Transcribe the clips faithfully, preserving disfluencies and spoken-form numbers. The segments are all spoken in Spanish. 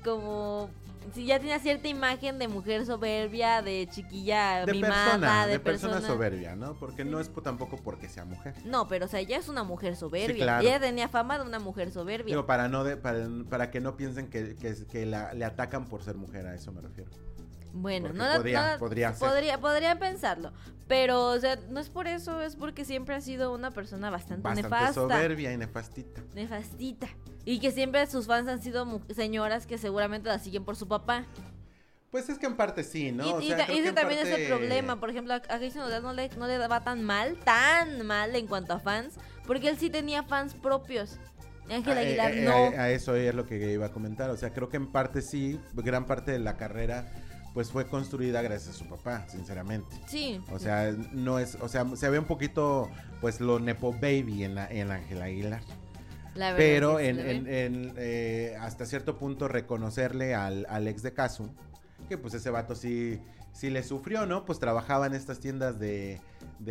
como... Sí, ya tenía cierta imagen de mujer soberbia, de chiquilla de mimada, persona, de, de persona, persona soberbia, ¿no? Porque no es po- tampoco porque sea mujer. No, pero o sea, ella es una mujer soberbia. Sí, claro. Ella tenía fama de una mujer soberbia. Digo, para no de, para, para que no piensen que, que, que la, le atacan por ser mujer, a eso me refiero. Bueno, Porque no la, podría, no la- podría ser. podría, podrían pensarlo. Pero, o sea, no es por eso, es porque siempre ha sido una persona bastante, Bastante nefasta. soberbia y nefastita. Nefastita. Y que siempre sus fans han sido mu- señoras que seguramente la siguen por su papá. Pues es que en parte sí, ¿no? Y, O y sea, ta- creo y que ese en también parte... es el problema. Por ejemplo, a a Jason O'Dell no le, no le va tan mal, tan mal en cuanto a fans, porque él sí tenía fans propios. Ángel A, Aguilar eh, eh, no. a- a eso es lo que iba a comentar. O sea, creo que en parte sí, gran parte de la carrera pues fue construida gracias a su papá, sinceramente. Sí. O sea, no es, o sea, se ve un poquito pues lo nepo baby en la, en Ángel Aguilar. La verdad Pero que sí en, se ve. en, en, eh, hasta cierto punto reconocerle al, al ex de Casu, que pues ese vato sí, sí le sufrió, ¿no? Pues trabajaba en estas tiendas de,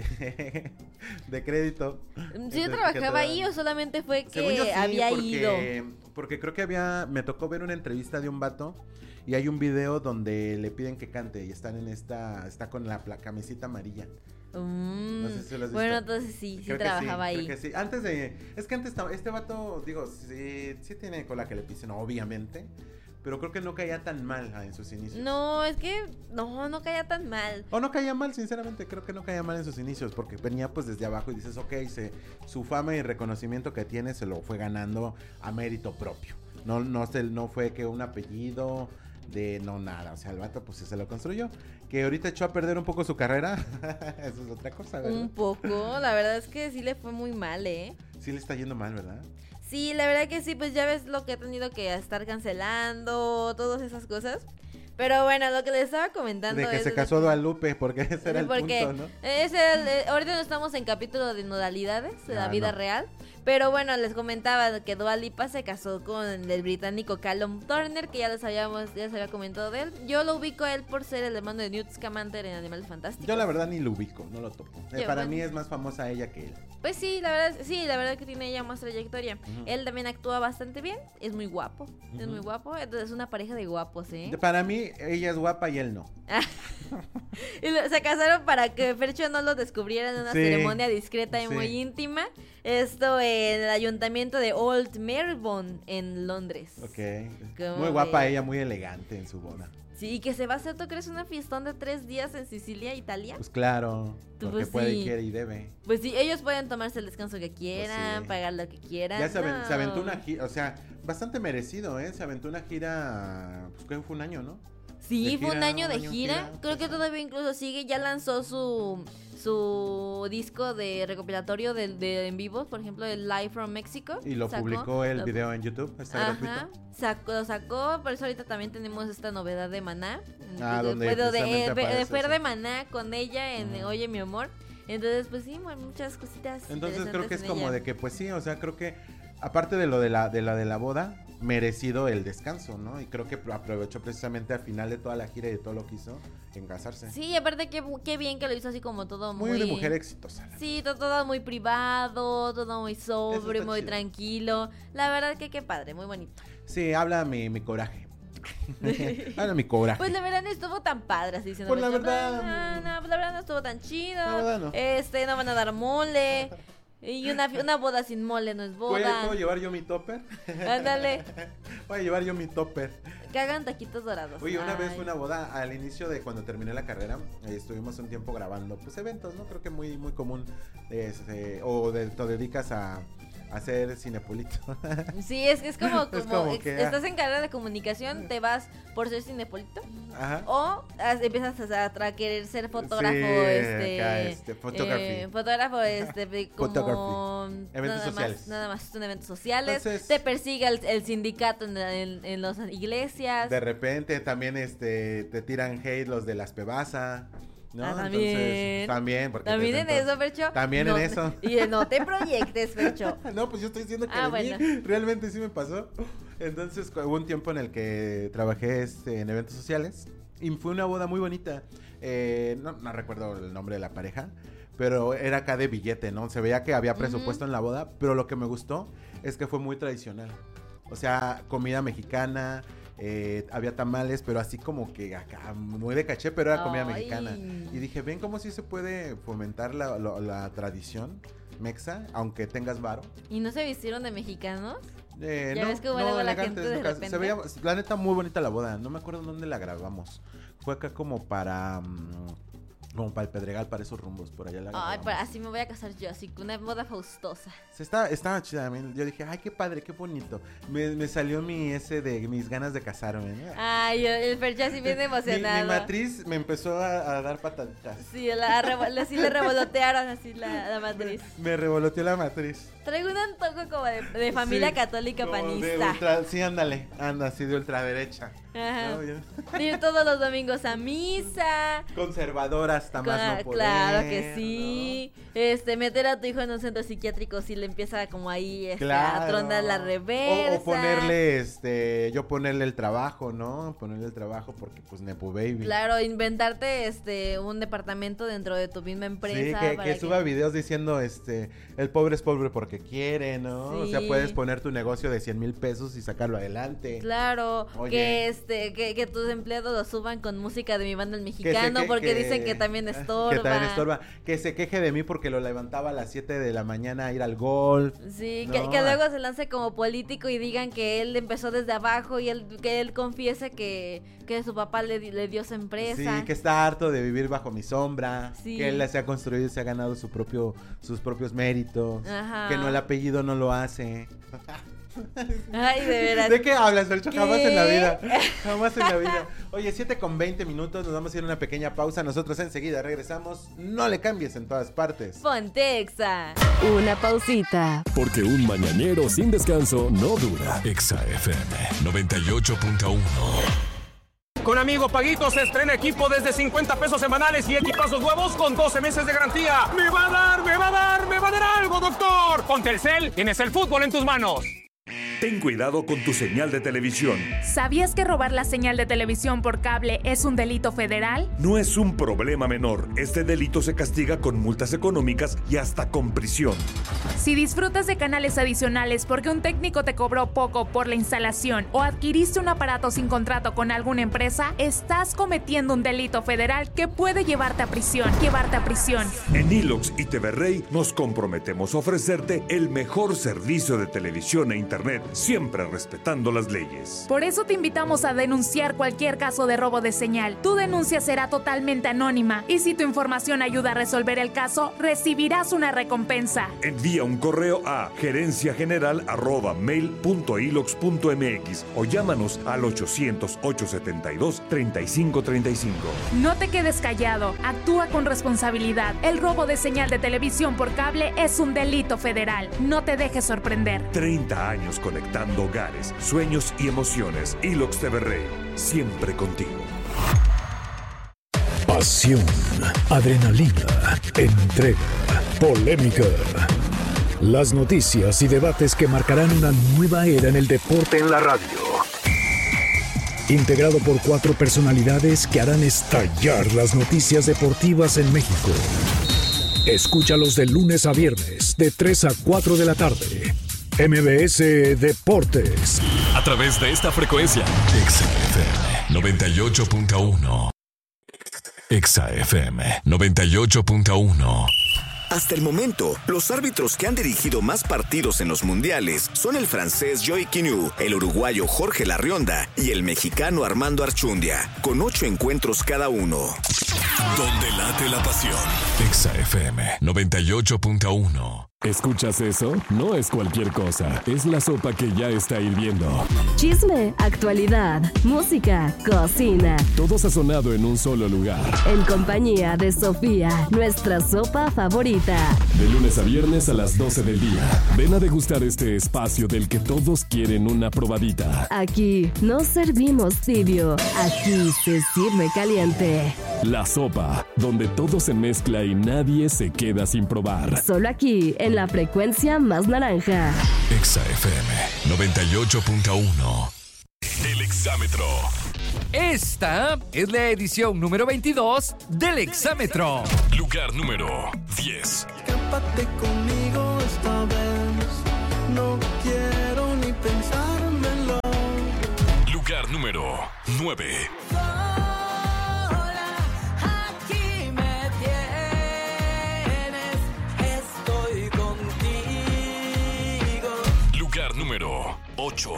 de, de crédito. Sí, yo Entonces, trabajaba que ahí o solamente fue Según yo que sí, había porque, ido. Porque creo que había, me tocó ver una entrevista de un vato y hay un video donde le piden que cante y están en esta, está con la, la camisita amarilla. Mm, No sé si lo has bueno, visto. entonces sí, sí Creo que trabajaba sí, ahí. creo que sí. Antes de, es que antes estaba, este vato, digo, sí, sí tiene cola que le pisen, obviamente, pero creo que no caía tan mal ah, en sus inicios. No, es que no, no caía tan mal. O no caía mal, sinceramente, creo que no caía mal en sus inicios, porque venía pues desde abajo y dices, ok, se, su fama y reconocimiento que tiene se lo fue ganando a mérito propio. No, no, se, no fue que un apellido de no nada, o sea, el vato pues se lo construyó. Que ahorita echó a perder un poco su carrera, eso es otra cosa, ¿verdad? Un poco, la verdad es que sí le fue muy mal, ¿eh? Sí le está yendo mal, ¿verdad? Sí, la verdad que sí, pues ya ves lo que ha tenido que estar cancelando, todas esas cosas. Pero bueno, lo que les estaba comentando De que es se de- casó Guadalupe, porque ese era el porque punto, ¿no? es el, eh, ahorita no estamos en capítulo de modalidades de la Ah, vida no. real. Pero bueno, les comentaba que Dua Lipa se casó con el británico Callum Turner, que ya les habíamos, ya les había comentado de él. Yo lo ubico a él por ser el hermano de Newt Scamander en Animales Fantásticos. Yo la verdad ni lo ubico, no lo topo. Eh, Yo, para bueno. mí es más famosa ella que él. Pues sí, la verdad, sí, la verdad que tiene ella más trayectoria. Ujú. Él también actúa bastante bien, es muy guapo, es Ujú. muy guapo. Entonces es una pareja de guapos, ¿eh? De- Para mí ella es guapa y él no. Y lo- se casaron para que Fercho no lo descubriera en una Sí, ceremonia discreta y sí. muy íntima. Esto en el ayuntamiento de Old Marylebone en Londres. Ok. ¿Cómo Muy guapa ves? ella, muy elegante en su boda. Sí, y que se va a hacer, ¿tú crees, una fiestón de tres días en Sicilia, Italia? Pues claro, Pues porque puede, sí. quiere y debe. Pues sí, ellos pueden tomarse el descanso que quieran, sí. pagar lo que quieran. Ya se, aven- No. se aventó una gira, o sea, bastante merecido, ¿eh? Se aventó una gira, pues que fue un año, ¿no? Sí, de fue un gira, año un de año gira. gira, Creo que pues, todavía incluso sigue. Ya lanzó su su disco de recopilatorio de, de en vivos, por ejemplo, el Live from Mexico. Y lo Sacó- publicó el lo- video en YouTube, está Ajá, gratuito. sacó, lo sacó, por eso ahorita también tenemos esta novedad de Maná. Ah, de, donde de, de, precisamente de, aparece Fer eso. de Maná con ella en Ujú. Oye Mi Amor. Entonces, pues sí, mu- muchas cositas. Entonces creo que es interesantes en como ella. de que, pues sí, o sea, creo que aparte de lo de la de la de la boda, merecido el descanso, ¿no? Y creo que aprovechó precisamente al final de toda la gira y de todo lo que hizo en casarse. Sí, aparte qué, qué bien que lo hizo así como todo muy... Muy de mujer exitosa. la Sí, to- todo muy privado, todo muy sobrio, está muy chido. tranquilo. La verdad que qué padre, muy bonito. Sí, habla mi, mi coraje. habla mi coraje. Pues la verdad no estuvo tan padre, así diciendo. Pues la verdad, No, no, pues la verdad no estuvo tan chido. La verdad no. Este, no van a dar mole. Y una, fi- una boda sin mole no es ¿Voy a- boda. ¿Puedo llevar yo mi topper? Ándale, Voy a llevar yo mi topper. que hagan taquitos dorados. Oye, una vez Ay. fue una boda al inicio de cuando terminé la carrera. eh, estuvimos un tiempo grabando, pues eventos, ¿no? Creo que muy, muy común. Este, o de, te dedicas a, a hacer cinepolito. Sí, es que es como, Es como, como ex- que, ah. estás en carrera de comunicación, te vas por ser cinepolito. Ajá. O as- empiezas a, a tra- querer ser fotógrafo, Sí, este, acá, este, photography. eh, fotógrafo, este, de- como Photography. Eventos nada sociales. Más, nada más son eventos sociales. Entonces- te persigue el, el sindicato en, en, en las iglesias. De repente también este te tiran hate los de las Pebasa, ¿no? Ah, también. Entonces, también, porque También te- en entonces- eso, Fercho. También No- en eso. Y no te proyectes, Fercho. No, pues yo estoy diciendo que Ah, de bueno. mí realmente sí me pasó. Entonces hubo un tiempo en el que trabajé este, en eventos sociales y fue una boda muy bonita. Eh, no, no recuerdo el nombre de la pareja, pero era acá de billete, ¿no? Se veía que había presupuesto Ujú. en la boda, pero lo que me gustó es que fue muy tradicional. O sea, comida mexicana, Eh, había tamales, pero así como que acá, muy de caché, pero era comida Ay. mexicana. Y dije, ven cómo sí se puede fomentar la, la, la tradición mexa, aunque tengas varo. ¿Y no se vistieron de mexicanos? Eh, Ya no, ves que hubo no, luego la elegantes, gente de nunca- repente. se veía, la neta, muy bonita la boda. No me acuerdo dónde la grabamos. Fue acá como para... um, como para el Pedregal, para esos rumbos, por allá la Ay, grabamos. pero así me voy a casar yo, así que una boda faustosa. Se está, estaba chida. a mí- Yo dije, ay, qué padre, qué bonito. Me, me salió mi ese de mis ganas de casarme. ¿no? Ay, el Fercha así bien Mi, emocionado. mi matriz me empezó a, a dar pataditas. Sí, la revol- sí le revolotearon así la, la matriz. Me revoloteó la matriz. Traigo un antojo como de, de familia Sí, católica como de panista. ultra- sí, ándale, anda, así de ultraderecha. Ajá. ¿no? Ya- Ir todos los domingos a misa. Conservadoras, hasta más Cla- no poder, claro que sí. Este, meter a tu hijo en un centro psiquiátrico si le empieza como ahí este, Claro. a tronar la reversa. O, o ponerle, este, yo ponerle el trabajo, ¿no? Ponerle el trabajo porque, pues, Nepo Baby. Claro, inventarte este un departamento dentro de tu misma Sí, empresa. que, para que suba videos diciendo, este, el pobre es pobre porque quiere, ¿no? O sea, Sí. puedes poner tu negocio de cien mil pesos y sacarlo adelante. Claro, Oye. que este, que, que tus empleados lo suban con música de mi banda el Que se mexicano, que- porque que- dicen que también estorba. Que también estorba. Que se queje de mí porque lo levantaba a las siete de la mañana a ir al golf. Sí, No. que, que luego se lance como político y digan que él empezó desde abajo y él, que él confiese que, que su papá le, di- le dio su empresa. Sí, que está harto de vivir bajo mi sombra. Sí. Que él se ha construido y se ha ganado su propio, sus propios méritos. Ajá. Que no, el apellido no lo hace. Ay, de veras. ¿De qué hablas, Fercho? Jamás ¿Qué? en la vida. Jamás en la vida. Oye, siete con veinte minutos. Nos vamos a ir a una pequeña pausa. Nosotros enseguida regresamos. No le cambies en todas partes. Pontexa. Una pausita. Porque un mañanero sin descanso no dura. Exa F M noventa y ocho punto uno. Con Amigo Paguito se estrena equipo desde cincuenta pesos semanales y equipazos nuevos con doce meses de garantía. ¡Me va a dar, me va a dar, me va a dar algo, doctor! Con Telcel tienes el fútbol en tus manos. Ten cuidado con tu señal de televisión. ¿Sabías que robar la señal de televisión por cable es un delito federal? No es un problema menor. Este delito se castiga con multas económicas y hasta con prisión. Si disfrutas de canales adicionales porque un técnico te cobró poco por la instalación o adquiriste un aparato sin contrato con alguna empresa, estás cometiendo un delito federal que puede llevarte a prisión. Llevarte a prisión. En Ilox y T V Rey nos comprometemos a ofrecerte el mejor servicio de televisión e internet, siempre respetando las leyes. Por eso te invitamos a denunciar cualquier caso de robo de señal. Tu denuncia será totalmente anónima y si tu información ayuda a resolver el caso, recibirás una recompensa. Envía un correo a gerencia general arroba mail punto ilox punto mx o llámanos al ochocientos, ochocientos setenta y dos, treinta y cinco treinta y cinco. No te quedes callado, actúa con responsabilidad. El robo de señal de televisión por cable es un delito federal. No te dejes sorprender. treinta años conectando hogares, sueños y emociones. Ilox T V Rey, siempre contigo. Pasión, adrenalina, entrega, polémica. Las noticias y debates que marcarán una nueva era en el deporte en la radio. Integrado por cuatro personalidades que harán estallar las noticias deportivas en México. Escúchalos de lunes a viernes, de tres a cuatro de la tarde. M B S Deportes. A través de esta frecuencia. Exa F M noventa y ocho punto uno. Exa F M noventa y ocho punto uno. Hasta el momento, los árbitros que han dirigido más partidos en los mundiales son el francés Joey Quinu, el uruguayo Jorge Larrionda y el mexicano Armando Archundia, con ocho encuentros cada uno. Donde late la pasión. Exa F M noventa y ocho punto uno. ¿Escuchas eso? No es cualquier cosa. Es la sopa que ya está hirviendo. Chisme, actualidad, música, cocina. Todo sazonado en un solo lugar. En compañía de Sofía, nuestra sopa favorita. De lunes a viernes a las doce del día. Ven a degustar este espacio del que todos quieren una probadita. Aquí no servimos tibio, aquí se sirve caliente. La sopa, donde todo se mezcla y nadie se queda sin probar. Solo aquí, en la frecuencia más naranja. Exa F M noventa y ocho punto uno. El Exámetro. Esta es la edición número veintidós del Exámetro. Lugar número diez. Escápate conmigo esta vez. No quiero ni pensármelo. Lugar Lugar número nueve. Aquí me tienes, estoy contigo. Lugar número ocho.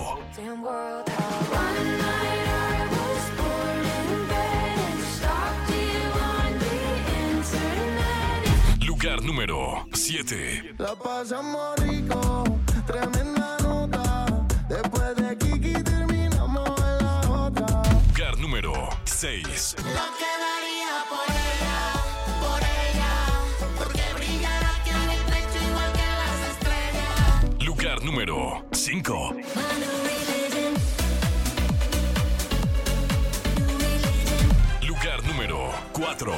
Lugar número siete. La pasamos rico, tremenda nota. Después de Kiki terminamos en la otra. Lugar número seis. Lo que daría por ella, por ella, porque brillará aquí en mi pecho igual que las estrellas. Lugar número cinco. Mano